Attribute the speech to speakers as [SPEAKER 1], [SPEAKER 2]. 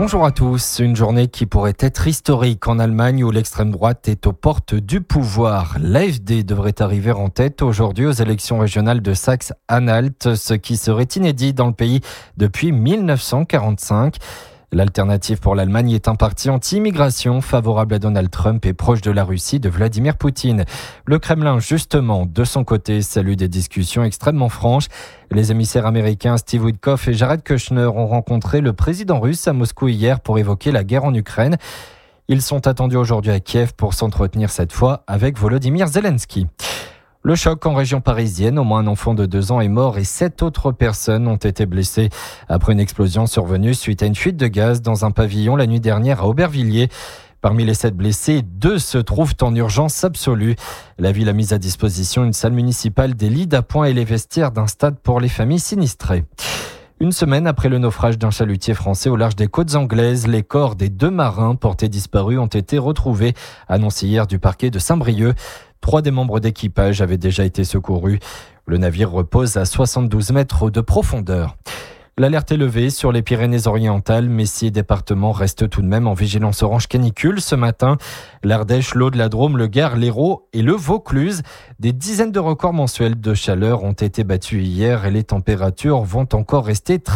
[SPEAKER 1] Bonjour à tous. Une journée qui pourrait être historique en Allemagne où l'extrême droite est aux portes du pouvoir. L'AfD devrait arriver en tête aujourd'hui aux élections régionales de Saxe-Anhalt, ce qui serait inédit dans le pays depuis 1945. L'alternative pour l'Allemagne est un parti anti-immigration favorable à Donald Trump et proche de la Russie de Vladimir Poutine. Le Kremlin, justement, de son côté, salue des discussions extrêmement franches. Les émissaires américains Steve Witkoff et Jared Kushner ont rencontré le président russe à Moscou hier pour évoquer la guerre en Ukraine. Ils sont attendus aujourd'hui à Kiev pour s'entretenir cette fois avec Volodymyr Zelensky. Le choc en région parisienne, au moins un enfant de 2 ans est mort et 7 autres personnes ont été blessées après une explosion survenue suite à une fuite de gaz dans un pavillon la nuit dernière à Aubervilliers. Parmi les 7 blessés, 2 se trouvent en urgence absolue. La ville a mis à disposition une salle municipale, des lits d'appoint et les vestiaires d'un stade pour les familles sinistrées. Une semaine après le naufrage d'un chalutier français au large des côtes anglaises, les corps des 2 marins portés disparus ont été retrouvés, annoncé hier du parquet de Saint-Brieuc. 3 des membres d'équipage avaient déjà été secourus. Le navire repose à 72 mètres de profondeur. L'alerte est levée sur les Pyrénées-Orientales, mais 6 départements restent tout de même en vigilance orange canicule ce matin. L'Ardèche, l'Aude, la Drôme, le Gard, l'Hérault et le Vaucluse. Des dizaines de records mensuels de chaleur ont été battus hier et les températures vont encore rester très